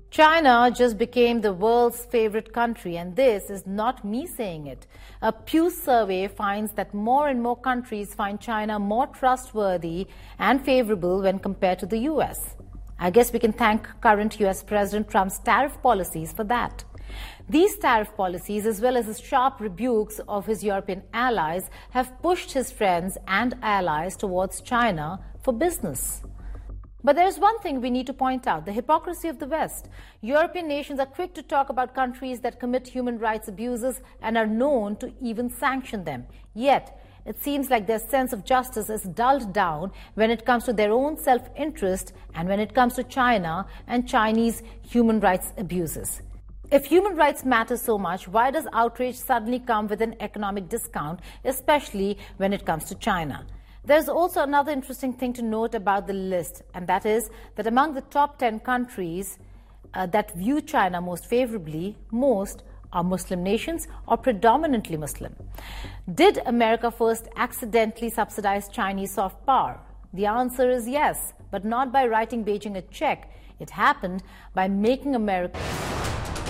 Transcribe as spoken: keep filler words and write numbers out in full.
China just became the world's favorite country, and this is not me saying it. A Pew survey finds that more and more countries find China more trustworthy and favorable when compared to the U S. I guess we can thank current U S President Trump's tariff policies for that. These tariff policies, as well as his sharp rebukes of his European allies, have pushed his friends and allies towards China for business. But there is one thing we need to point out: the hypocrisy of the West. European nations are quick to talk about countries that commit human rights abuses and are known to even sanction them. Yet, it seems like their sense of justice is dulled down when it comes to their own self-interest and when it comes to China and Chinese human rights abuses. If human rights matter so much, why does outrage suddenly come with an economic discount, especially when it comes to China? There's also another interesting thing to note about the list, and that is that among the top ten countries uh, that view China most favorably, most are Muslim nations or predominantly Muslim. Did America first accidentally subsidize Chinese soft power? The answer is yes, but not by writing Beijing a check. It happened by making America